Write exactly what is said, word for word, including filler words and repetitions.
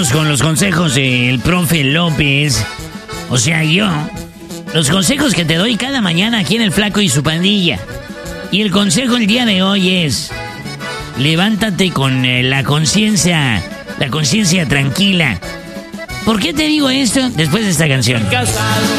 vamos con los consejos del profe López. O sea, yo. Los consejos que te doy cada mañana aquí en El Flaco y su Pandilla. Y el consejo el día de hoy es: levántate con eh, la conciencia, la conciencia tranquila. ¿Por qué te digo esto? Después de esta canción.